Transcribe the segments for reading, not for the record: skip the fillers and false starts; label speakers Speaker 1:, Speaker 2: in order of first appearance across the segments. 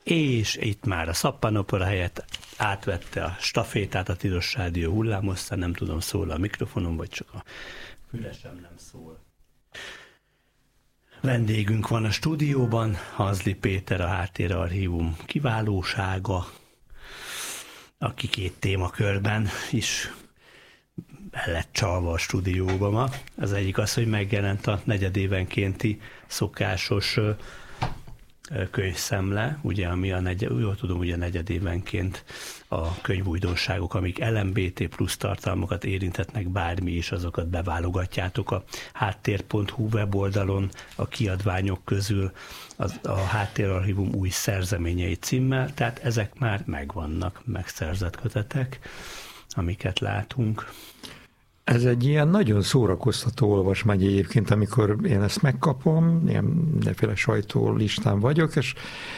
Speaker 1: És itt már a szappanopera helyett átvette a stafétát a Tilos Rádió hullámosztán, nem tudom, szól a mikrofonom, vagy csak a fülesem nem szól. Vendégünk van a stúdióban, Hanzli Péter, a Háttérarchívum kiválósága, aki 2 témakörben is el lett csalva a stúdióba ma. Az egyik az, hogy megjelent a negyedévenkénti szokásos könyvszemle, ugye, ami jól tudom, ugye negyedévenként a könyvújdonságok, amik LMBT plusz tartalmakat érintetnek, bármi is, azokat beválogatjátok a háttér.hu weboldalon a kiadványok közül a Háttérarchívum új szerzeményei címmel, tehát ezek már megvannak, megszerzett kötetek, amiket látunk.
Speaker 2: Ez egy ilyen nagyon szórakoztató olvasmány egyébként, amikor én ezt megkapom, ilyen mindenféle sajtólistán vagyok, és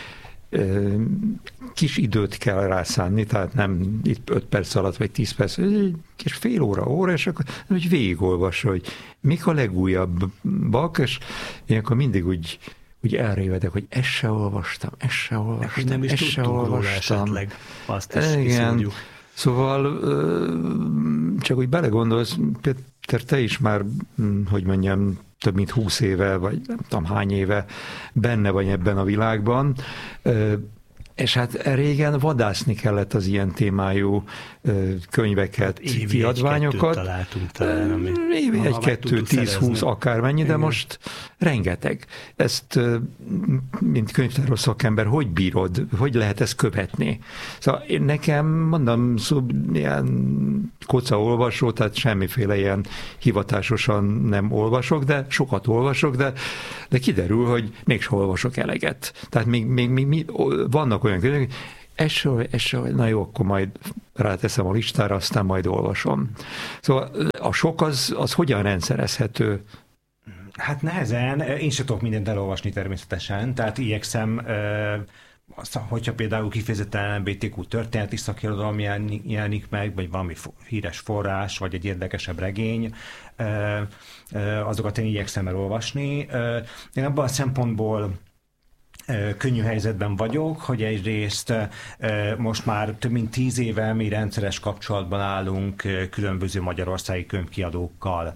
Speaker 2: kis időt kell rászánni, tehát nem itt 5 perc alatt, vagy 10 perc, egy kis fél óra, és akkor hogy végigolvassa, hogy mik a legújabbak, és én akkor mindig úgy elrévedek, hogy ezt se olvastam.
Speaker 1: Nem is tudtunk róla esetleg, azt is kiszúrjuk.
Speaker 2: Szóval csak úgy belegondolsz, Péter, te is már, hogy mondjam, több mint 20 éve, vagy nem tudom hány éve benne vagy ebben a világban, és hát régen vadászni kellett az ilyen témájú könyveket, kiadványokat. Évi 1-2, 10-20 akármennyi, igen. De most rengeteg. Ezt, mint könyvtáró szakember, hogy bírod? Hogy lehet ezt követni? Szóval én nekem, mondom, ilyen kocaolvasó, tehát semmiféle ilyen hivatásosan nem olvasok, de sokat olvasok, de kiderül, hogy mégsem olvasok eleget. Tehát még vannak olyan könyvek, ez se, na jó, akkor majd ráteszem a listára, aztán majd olvasom. Szóval a sok az hogyan rendszerezhető?
Speaker 3: Hát nehezen, én sem tudok mindent elolvasni természetesen, tehát igyekszem, hogyha például kifejezetten LMBTQ történeti szakirodalom jelenik meg, vagy valami híres forrás, vagy egy érdekesebb regény, azokat én igyekszem elolvasni. Én abban a szempontból könnyű helyzetben vagyok, hogy egyrészt most már több mint 10 éve mi rendszeres kapcsolatban állunk különböző magyarországi könyvkiadókkal.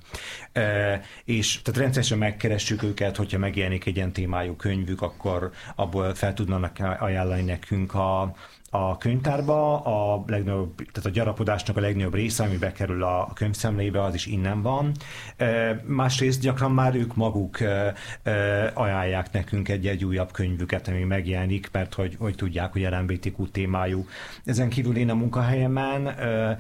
Speaker 3: És tehát rendszeresen megkeressük őket, hogyha megjelenik egy ilyen témájú könyvük, akkor abból fel tudnak ajánlani nekünk a könyvtárba, tehát a gyarapodásnak a legnagyobb része, ami bekerül a könyvszemlébe, az is innen van. Másrészt gyakran már ők maguk ajánlják nekünk egy újabb könyvüket, ami megjelenik, mert hogy tudják, hogy LMBTQ témájú. Ezen kívül én a munkahelyemen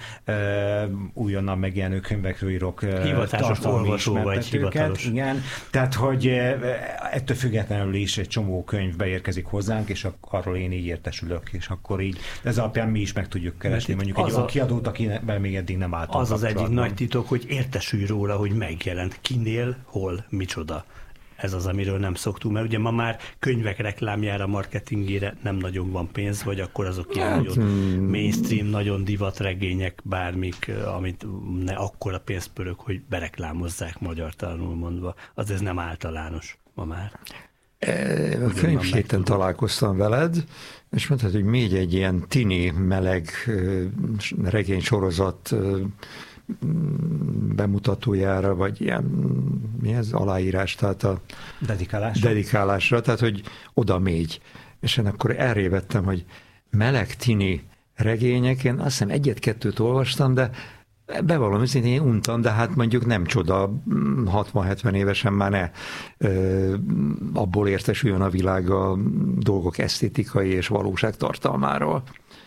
Speaker 3: újonnan megjelenő könyvekről írok
Speaker 1: hivatásos olvasó vagy hivatalos.
Speaker 3: Igen, tehát hogy ettől függetlenül is egy csomó könyv beérkezik hozzánk, és arról én így értesülök, és akkor így ez alapján mi is meg tudjuk keresni, mondjuk egy olyan kiadót, akivel még eddig nem álltunk.
Speaker 1: Az egyik nagy titok, hogy értesülj róla, hogy megjelent kinél, hol, micsoda. Ez az, amiről nem szoktunk, mert ugye ma már könyvek reklámjára, marketingére nem nagyon van pénz, vagy akkor azok ilyen nagyon mainstream, nagyon divatregények, bármik, amit ne akkora pénzt pörög, hogy bereklámozzák magyartalanul mondva. Az ez nem általános ma már.
Speaker 2: A könyvhéten találkoztam veled, és mondtad, hogy még egy ilyen tini, meleg regénysorozat bemutatójára, vagy ilyen, mi ez, aláírás, tehát a dedikálásra, tehát hogy oda mégy. És én akkor elrévettem, hogy meleg tini regények, én azt hiszem 1-2 olvastam, de bevallom őszintén, én untam, de hát mondjuk nem csoda, 60-70 évesen már ne abból értesüljön a világ a dolgok esztétikai és valóság tartalmáról.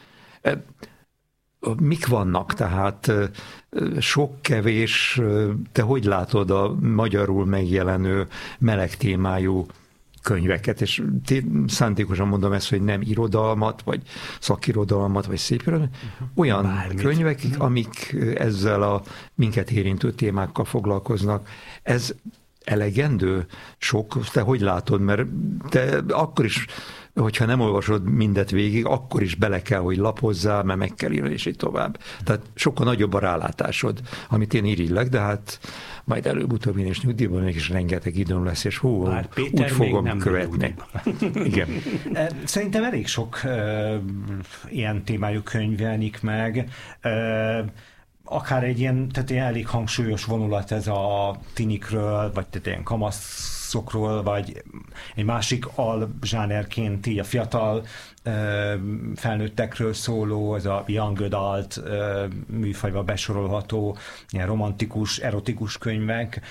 Speaker 2: Mik vannak tehát? Sok, kevés, te hogy látod a magyarul megjelenő meleg témájú könyveket, és szándékosan mondom ezt, hogy nem irodalmat, vagy szakirodalmat, vagy szépirodalmat, olyan bármit. Könyvek, amik ezzel a minket érintő témákkal foglalkoznak. Ez elegendő? Sok? Te hogy látod? Mert te akkor is hogyha nem olvasod mindet végig, akkor is bele kell, hogy lapozzál, mert meg kell írni, és így tovább. Tehát sokkal nagyobb a rálátásod, amit én irigylek, de hát majd előbb-utóbb én is nyugdíjban mégis rengeteg időm lesz, és úgy fogom követni. Igen.
Speaker 3: Szerintem elég sok ilyen témájú könyv jelenik meg. Akár egy ilyen, tehát ilyen elég hangsúlyos vonulat ez a tinikről, vagy tehát ilyen kamaszokról, vagy egy másik alzsánerként így a fiatal felnőttekről szóló, ez a young adult műfajba besorolható ilyen romantikus, erotikus könyvek.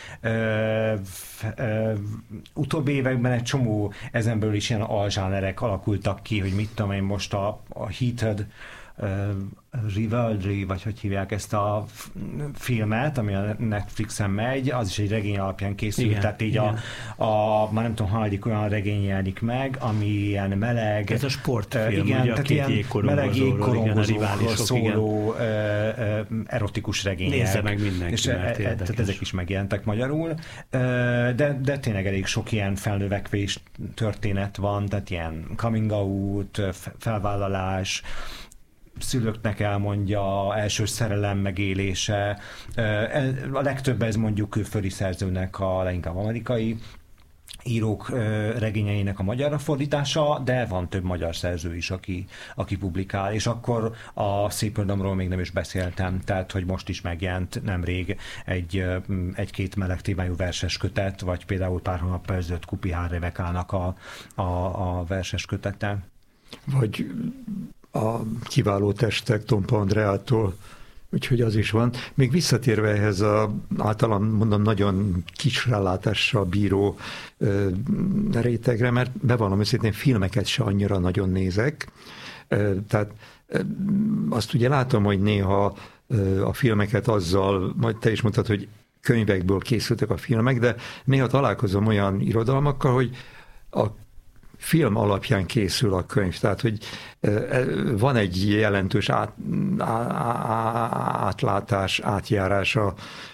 Speaker 3: Utóbbi években egy csomó ezen belül is ilyen alzsánerek alakultak ki, hogy mit tudom én most a Heated Rivalry, vagy hogy hívják ezt a filmet, ami a Netflixen megy, az is egy regény alapján készült, igen, tehát így már nem tudom, hanyadik olyan regény jelenik meg, ami ilyen meleg...
Speaker 1: Ez a sportfilm,
Speaker 3: igen,
Speaker 1: ugye,
Speaker 3: tehát ilyen meleg jégkorongozókról szóló erotikus regények.
Speaker 1: Nézze meg mindenki, és
Speaker 3: tehát ezek is megjelentek magyarul, de tényleg elég sok ilyen felnövekvés történet van, tehát ilyen coming out, felvállalás, szülőknek elmondja, első szerelem megélése. A legtöbb ez mondjuk külföldi szerzőnek, leginkább amerikai írók regényeinek a magyarra fordítása, de van több magyar szerző is, aki publikál, és akkor a Szépirodalomról még nem is beszéltem, tehát hogy most is megjelent nemrég egy-két meleg témájú verses kötet, vagy például pár hónappal ezelőtt Kupihár Rebekának a verses kötete.
Speaker 2: Vagy a kiváló testek Tompa Andreától, úgyhogy az is van. Még visszatérve ehhez általán mondom nagyon kis rálátással bíró rétegre, mert bevallom őszintén, filmeket se annyira nagyon nézek. Tehát azt ugye látom, hogy néha a filmeket azzal, majd te is mondtad, hogy könyvekből készültek a filmek, de néha találkozom olyan irodalmakkal, hogy a film alapján készül a könyv, tehát hogy van egy jelentős átlátás, átjárás